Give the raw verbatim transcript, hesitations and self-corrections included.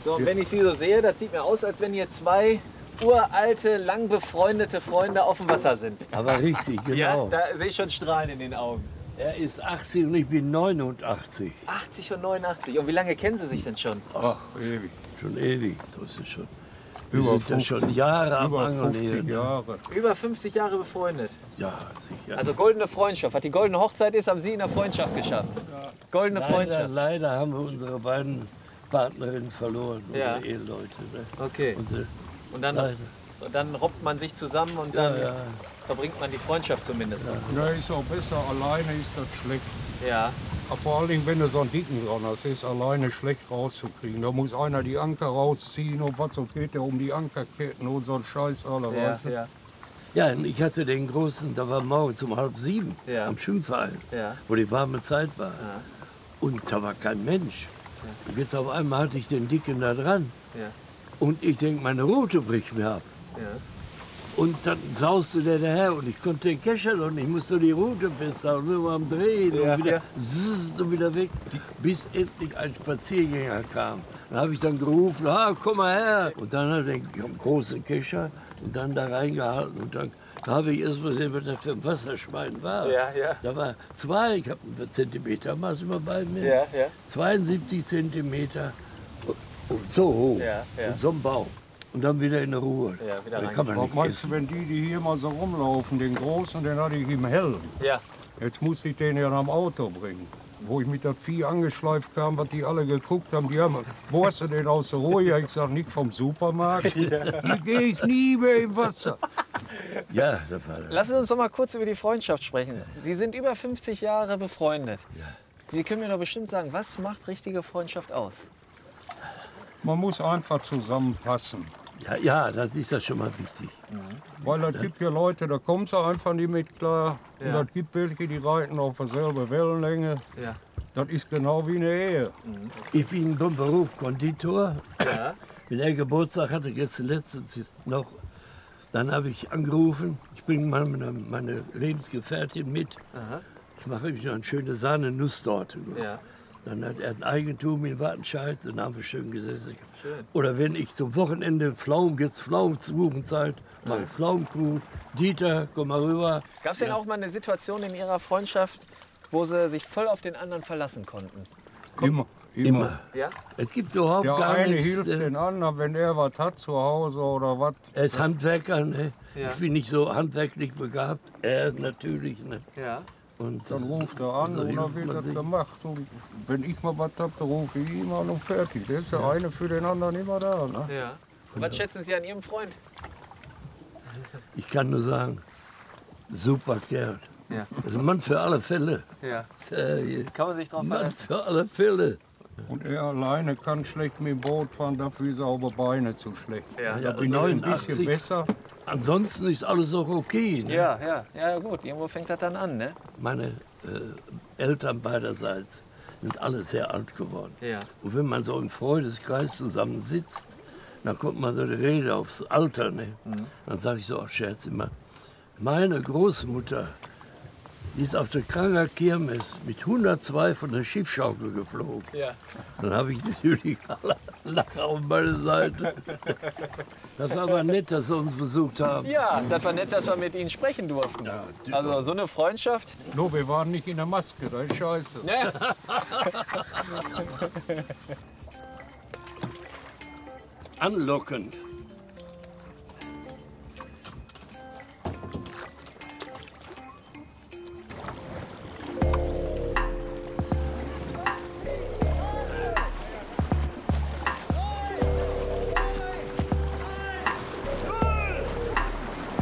So, und wenn ich Sie so sehe, das sieht mir aus, als wenn hier zwei uralte, lang befreundete Freunde auf dem Wasser sind. Aber richtig, genau. Ja, da sehe ich schon Strahlen in den Augen. Er ist achtzig und ich bin neunundachtzig. achtzig und neunundachtzig. Und wie lange kennen Sie sich denn schon? Ach, ewig. Schon ewig. Das ist schon. Wir über sind ja schon Jahre am Angeln. fünfzig Jahre. Über fünfzig Jahre befreundet. Ja, sicher. Also goldene Freundschaft. Hat die goldene Hochzeit ist, haben Sie in der Freundschaft geschafft. Ja. Goldene leider, Freundschaft. Leider haben wir unsere beiden Partnerinnen verloren, unsere ja. Eheleute. Ne? Okay. Unsere, und dann, und dann robbt man sich zusammen und dann ja, ja. verbringt man die Freundschaft zumindest. Ja, ist auch besser. Alleine ist das schlecht. Ja. Aber vor allen Dingen, wenn du so einen dicken dran hast, ist alleine schlecht rauszukriegen. Da muss einer die Anker rausziehen und was, sonst geht der um die Ankerketten und so ein Scheiß alle, ja, weißt du? Ja. Ja, und ich hatte den großen, da war morgens um halb sieben ja. am Schwimmverein, ja. wo die warme Zeit war. Ja. Und da war kein Mensch. Ja. Und jetzt auf einmal hatte ich den Dicken da dran. Ja. Und ich denke, meine Rute bricht mir ab. Ja. Und dann sauste der daher und ich konnte den Kescher und ich musste die Rute festhalten, nur am Drehen ja, und wieder ja. zzz, und wieder weg, bis endlich ein Spaziergänger kam. Dann habe ich dann gerufen, ah, komm mal her. Und dann hat er den großen Kescher und dann da reingehalten und dann da habe ich erst mal gesehen, was das für ein Wasserschwein war. Ja, ja. Da war zwei, ich habe Zentimeter, machst du mal bei mir? Ja, ja. zweiundsiebzig Zentimeter und so hoch ja, ja. und so ein Baum. Und dann wieder in der Ruhe. Ja, wieder kann man nicht Was meinst du, wenn die, die hier mal so rumlaufen, den Großen, den hatte ich im Helm. Ja. Jetzt musste ich den ja am Auto bringen. Wo ich mit der Vieh angeschleift kam, was die alle geguckt haben, die haben, wo hast du den aus der Ruhe? Ja, ich sag, nicht vom Supermarkt. Ja. Hier gehe ich nie mehr im Wasser. Ja, das war das. Lassen Sie uns doch mal kurz über die Freundschaft sprechen. Sie sind über fünfzig Jahre befreundet. Ja. Sie können mir doch bestimmt sagen, was macht richtige Freundschaft aus? Man muss einfach zusammenpassen. Ja, ja, das ist das schon mal wichtig. Mhm. Weil es ja. gibt ja Leute, da kommen sie einfach nicht mit klar. Ja. Und es gibt welche, die reiten auf derselben Wellenlänge. Ja. Das ist genau wie eine Ehe. Mhm. Ich bin vom Beruf Konditor. Ja. Wenn er Geburtstag hatte, gestern letztens noch, dann habe ich angerufen. Ich bringe meine, meine Lebensgefährtin mit. Aha. Ich mache ihm eine schöne Sahne-Nusstorte. Ja. Dann hat er ein Eigentum in Wattenscheid, dann haben wir schön gesessen. Schön. Oder wenn ich zum Wochenende Pflaumen, jetzt Pflaumenkuchenzeit, mache ich Pflaumenkuchen. Dieter, komm mal rüber. Gab es denn ja. auch mal eine Situation in Ihrer Freundschaft, wo Sie sich voll auf den anderen verlassen konnten? Immer, immer. Immer. Ja? Es gibt überhaupt Der gar eine nichts. hilft äh, den anderen, wenn er was hat zu Hause oder was. Er ist Handwerker, ne? Ja. Ich bin nicht so handwerklich begabt. Er natürlich, ne? Ja. Und, Dann ruft er an so und dann wird das gemacht. Und wenn ich mal was habe, dann rufe ich ihn an und fertig. Der ist der eine für den anderen immer da. Ne? Ja. Und was schätzen Sie an Ihrem Freund? Ich kann nur sagen, super Kerl. Ja. Also Mann für alle Fälle. Ja. Äh, Kann man sich drauf Mann verlassen? für alle Fälle. Und er alleine kann schlecht mit dem Boot fahren, dafür ist er aber Beine zu schlecht. Ja. Da bin ich ein bisschen besser. Ansonsten ist alles auch okay. Ne? Ja, ja, ja, gut. Irgendwo fängt das dann an, ne? Meine äh, Eltern beiderseits sind alle sehr alt geworden. Ja. Und wenn man so im Freundeskreis zusammensitzt, dann kommt man so eine Rede aufs Alter. Ne? Mhm. Dann sage ich so auf Scherz immer, meine Großmutter, die ist auf der Kranger Kirmes mit hundertzwei von der Schiffschaukel geflogen. Ja. Dann habe ich natürlich alle Lacher auf meine Seite. Das war aber nett, dass Sie uns besucht haben. Ja, das war nett, dass wir mit Ihnen sprechen durften. Ja, Also so eine Freundschaft. Nur wir waren nicht in der Maske, das ist scheiße. Ne? Anlockend.